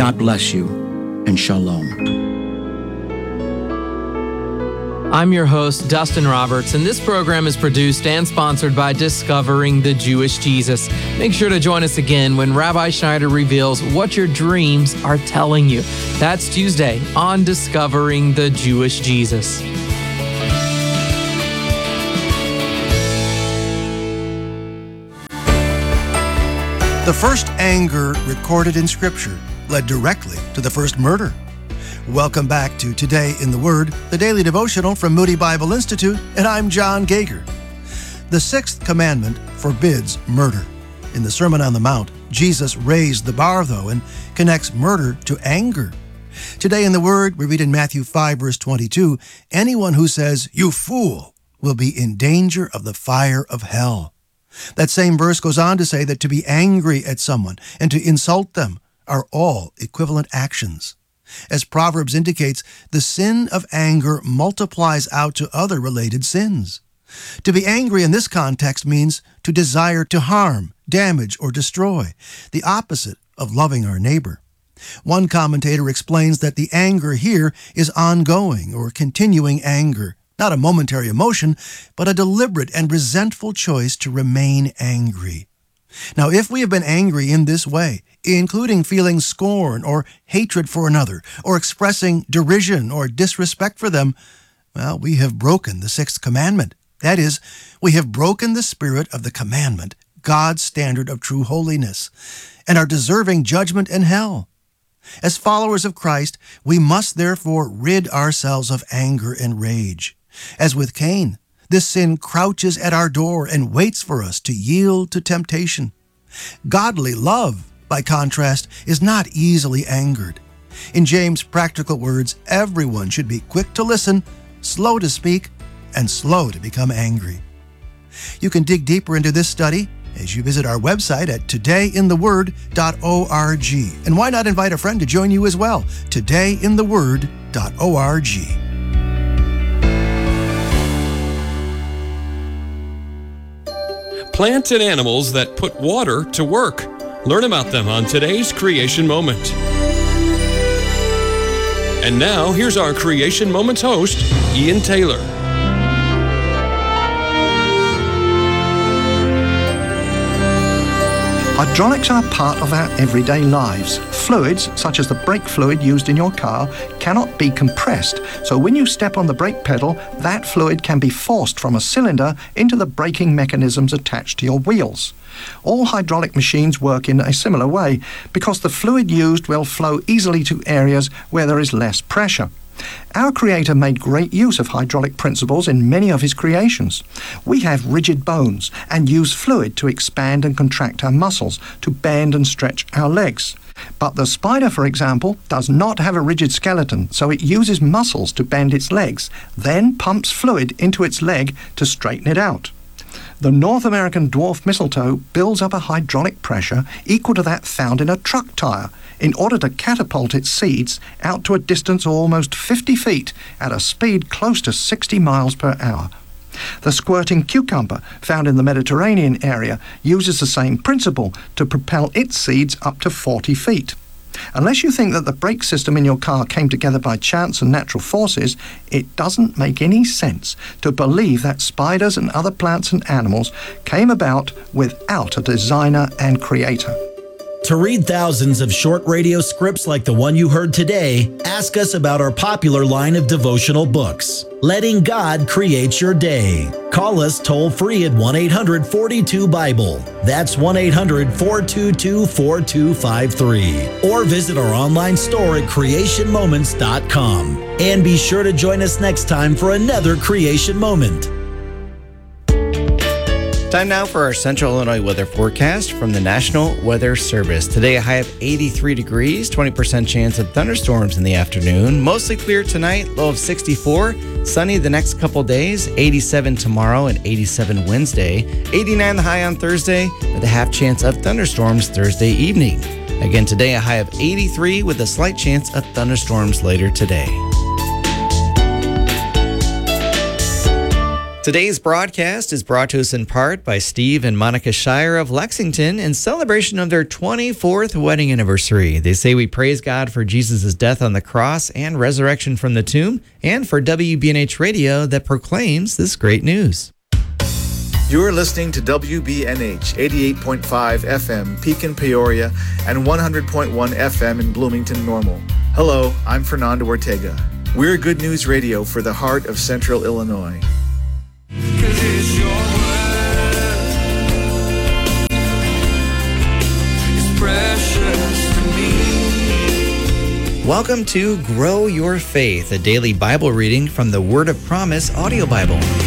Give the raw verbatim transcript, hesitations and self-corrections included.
God bless you, and shalom. I'm your host, Dustin Roberts, and this program is produced and sponsored by Discovering the Jewish Jesus. Make sure to join us again when Rabbi Schneider reveals what your dreams are telling you. That's Tuesday on Discovering the Jewish Jesus. The first anger recorded in Scripture led directly to the first murder. Welcome back to Today in the Word, the daily devotional from Moody Bible Institute, and I'm John Gager. The sixth commandment forbids murder. In the Sermon on the Mount, Jesus raised the bar, though, and connects murder to anger. Today in the Word, we read in Matthew five, verse twenty-two, anyone who says, "You fool," will be in danger of the fire of hell. That same verse goes on to say that to be angry at someone and to insult them are all equivalent actions. As Proverbs indicates, the sin of anger multiplies out to other related sins. To be angry in this context means to desire to harm, damage, or destroy, the opposite of loving our neighbor. One commentator explains that the anger here is ongoing or continuing anger, not a momentary emotion, but a deliberate and resentful choice to remain angry. Now, if we have been angry in this way, including feeling scorn or hatred for another, or expressing derision or disrespect for them, well, we have broken the sixth commandment. That is, we have broken the spirit of the commandment, God's standard of true holiness, and are deserving judgment and hell. As followers of Christ, we must therefore rid ourselves of anger and rage. As with Cain, this sin crouches at our door and waits for us to yield to temptation. Godly love, by contrast, is not easily angered. In James' practical words, everyone should be quick to listen, slow to speak, and slow to become angry. You can dig deeper into this study as you visit our website at today in the word dot org. And why not invite a friend to join you as well? today in the word dot org. Plants and animals that put water to work. Learn about them on today's Creation Moment. And now, here's our Creation Moments host, Ian Taylor. Hydraulics are part of our everyday lives. Fluids, such as the brake fluid used in your car, cannot be compressed, so when you step on the brake pedal, that fluid can be forced from a cylinder into the braking mechanisms attached to your wheels. All hydraulic machines work in a similar way because the fluid used will flow easily to areas where there is less pressure. Our Creator made great use of hydraulic principles in many of His creations. We have rigid bones and use fluid to expand and contract our muscles, to bend and stretch our legs. But the spider, for example, does not have a rigid skeleton, so it uses muscles to bend its legs, then pumps fluid into its leg to straighten it out. The North American dwarf mistletoe builds up a hydraulic pressure equal to that found in a truck tire in order to catapult its seeds out to a distance of almost fifty feet at a speed close to sixty miles per hour. The squirting cucumber, found in the Mediterranean area, uses the same principle to propel its seeds up to forty feet. Unless you think that the brake system in your car came together by chance and natural forces, it doesn't make any sense to believe that spiders and other plants and animals came about without a designer and creator. To read thousands of short radio scripts like the one you heard today, ask us about our popular line of devotional books, Letting God Create Your Day. Call us toll-free at one eight hundred forty-two Bible. That's one eight hundred four two two four two five three. Or visit our online store at creation moments dot com. And be sure to join us next time for another Creation Moment. Time now for our Central Illinois weather forecast from the National Weather Service. Today, a high of eighty-three degrees, twenty percent chance of thunderstorms in the afternoon. Mostly clear tonight, low of sixty-four. Sunny the next couple days, eighty-seven tomorrow and eighty-seven Wednesday. eighty-nine the high on Thursday, with a half chance of thunderstorms Thursday evening. Again today, a high of eighty-three with a slight chance of thunderstorms later today. Today's broadcast is brought to us in part by Steve and Monica Shire of Lexington in celebration of their twenty-fourth wedding anniversary. They say we praise God for Jesus' death on the cross and resurrection from the tomb, and for W B N H Radio that proclaims this great news. You're listening to W B N H eighty-eight point five F M, Pekin, Peoria, and one hundred point one F M in Bloomington, Normal. Hello, I'm Fernando Ortega. We're Good News Radio for the heart of Central Illinois. It's your word. It's precious to me. Welcome to Grow Your Faith, a daily Bible reading from the Word of Promise audio Bible.